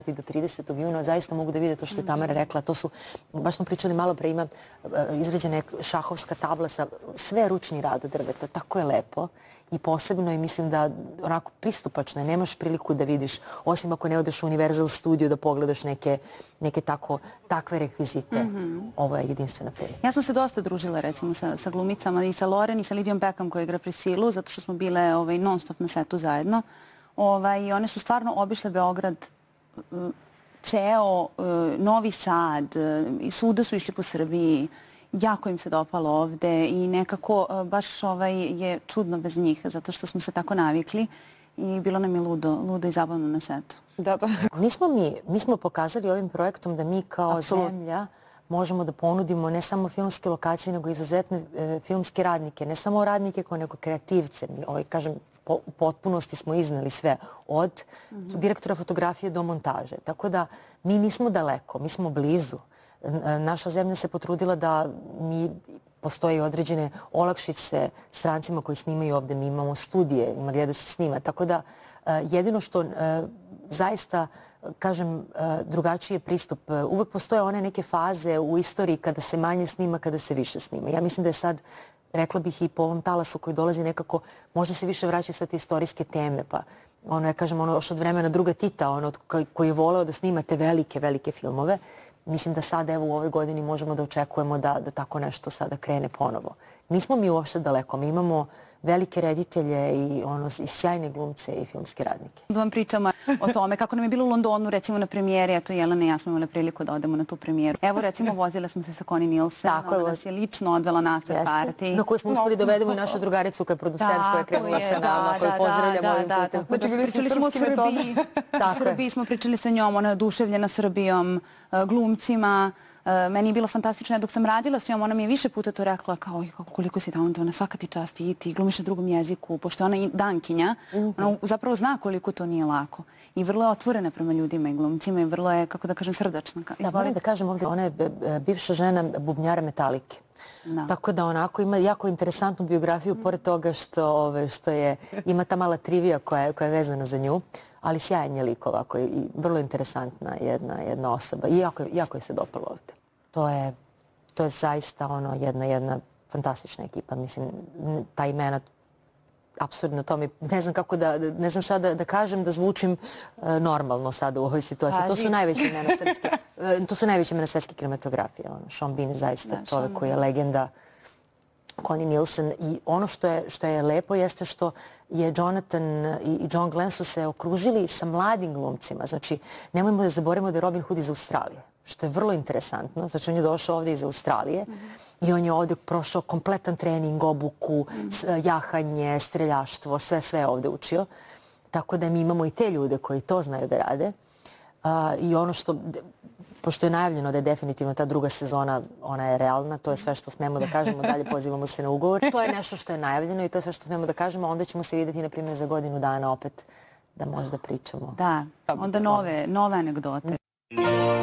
do 30. juna zaista mogu da vide to što je Tamara rekla. To su, baš smo pričali malo pre, ima izrađena šahovska tabla sa sve ručni rad od drveta. Tako je lepo i posebno je, mislim da onako pristupačno je. Nemaš priliku da vidiš, osim ako ne odeš u Universal Studio da pogledaš neke takve rekvizite. Ovo je jedinstvena prilika. Ja sam se dosta družila recimo sa glumicama i sa Loren i sa Lidijom Beckham koja igra Prisilu, zato što smo bile non stop na setu zajedno. I one su stvarno obišle Beograd ceo, Novi Sad, i svuda su išli po Srbiji. Jako im se dopalo ovde i nekako baš je čudno bez njih, zato što smo se tako navikli i bilo nam je ludo i zabavno na setu. Da. Mi smo pokazali ovim projektom da mi kao zemlja možemo da ponudimo ne samo filmske lokacije, nego izuzetne filmske radnike. Ne samo radnike, nego kreativce. Kažem, u potpunosti smo iznali sve, od direktora fotografije do montaže. Tako da mi nismo daleko, mi smo blizu. Naša zemlja se potrudila da postoje određene olakšice strancima koji snimaju ovde. Mi imamo studije, ima gdje da se snima. Tako da jedino što zaista, kažem, drugačiji je pristup. Uvek postoje one neke faze u istoriji kada se manje snima, kada se više snima. Ja mislim da je sad, rekla bih i po ovom talasu koji dolazi nekako, možda se više vraćaju sad te istorijske teme. Pa ja kažem, još od vremena druga Tita, koji je voleo da snimate velike filmove. Mislim da sad, evo, u ovoj godini možemo da očekujemo da tako nešto sada krene ponovo. Nismo mi uopšte daleko. Mi imamo velike reditelje i sjajne glumce i filmske radnike. Da vam pričamo o tome kako nam je bilo u Londonu, recimo na premijeri, a to Jelena i ja smo imali priliku da odemo na tu premijeru. Evo, recimo, vozile smo se sa Connie Nielsen, ona nas je lično odvela na after party. Na koju smo uspeli dovedemo i našu drugaricu koja je producent, koja je krenula sa nama, koju pozdravljamo ovim putem. Pričali smo o Srbiji, u Srbiji smo pričali sa njom, ona je oduševljena Srbijom, glumcima. Meni je bilo fantastično, dok sam radila s njom, ona mi je više puta to rekla kao koliko si talentovana, svaka ti čast i ti glumiš na drugom jeziku, pošto ona je dankinja, ona zapravo zna koliko to nije lako. I vrlo je otvorena prema ljudima i glumcima i vrlo je, kako da kažem, srdačna. Da, moram da kažem ovdje, ona je bivša žena bubnjara Metalike. Tako da onako ima jako interesantnu biografiju, pored toga što ima ta mala trivija koja je vezana za nju. Ali sjajan je lik ovako i vrlo interesantna jedna osoba. I jako je se dopalo ovdje. To je zaista jedna fantastična ekipa. Mislim, ta imena, apsurdno to mi, ne znam šta da kažem, da zvučim normalno sada u ovoj situaciji. To su najveće imena svetske kinematografije. Sean Bean je zaista čovjek koji je legenda. Connie Nielsen. I ono što je lepo jeste što je Jonathan i John Glenn su se okružili sa mladim glumcima. Znači, nemojmo da zaboravimo da je Robin Hood iz Australije, što je vrlo interesantno. Znači, on je došao ovdje iz Australije i on je ovdje prošao kompletan trening, obuku, jahanje, streljaštvo, sve je ovdje učio. Tako da mi imamo i te ljude koji to znaju da rade. I ono što... Pošto je najavljeno da je definitivno ta druga sezona, ona je realna, to je sve što smemo da kažemo, dalje pozivamo se na ugovor. To je nešto što je najavljeno i to je sve što smemo da kažemo, onda ćemo se vidjeti, na primjer, za godinu dana opet da možda pričamo. Da, onda nove anegdote.